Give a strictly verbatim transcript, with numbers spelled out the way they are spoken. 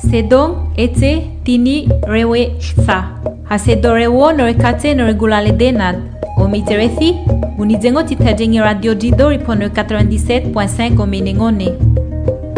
Sedong ete tini rewe sa. Hasedorewo norekate noregulale denad. Omiterethi, unizengo titajengi radio jidori pono quatre-vingt-dix-sept point cinq omenengone.